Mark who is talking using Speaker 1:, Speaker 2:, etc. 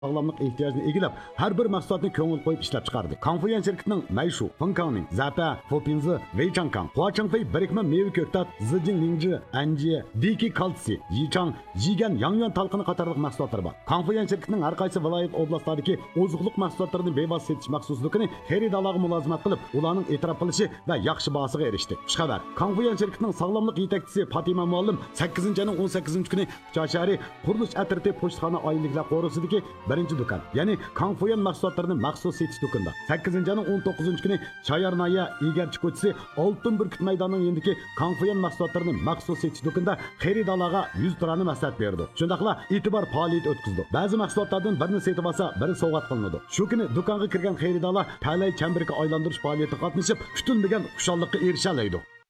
Speaker 1: sağlamlık ihtiyacını egilab, her bir mahsulotni ko'ngil qo'yib ishlab chiqardi. Kangfuyan shirkatining Mayshu, Fengkangning Zapa, Fopinzi, Weichangkang, Huachangfei birikma meva ko'ktat, Zijin Lingji, Anji, Diki Kaltsi, Yichang, Jigan, Yangyuan talqini qatorliq mahsulotlar bor. Kangfuyan shirkatining har qaysi viloyat oblastlaridagi oziqliq mahsulotlarini bevosita setish maqsudligini xaridorlarga mulozimat qilib, ularning e'tirof qilishi va yaxshi bahosiga erishdi. Xushxabar. Kangfuyan shirkatining sog'lomlik yetakchisi Fatima muallim 8-ayning 18-kuni Chashari qurilish atriti pochtaxona oyliklar qo'risidagi birinchi do'kon, ya'ni Kangfuyan mahsulotlarini maxsus setish do'konida. 8-ayning 19-kuni Chayarnaya Egarchi ko'chasi Oltin burkut maydonining yendiki Kangfuyan mahsulotlarini maxsus setish do'konida xaridorlarga 100 turani maslahat berdi. Shundaqla e'tibor faoliyat o'tkazdi. Ba'zi mahsulotlardan birini setib olsa, biri sovg'at qilinadi. Shu kuni do'konga kirgan xaridorlar talay chamberga aylantirish faoliyatida qatnashib, kutilmagan xushallikqa erisha oladi.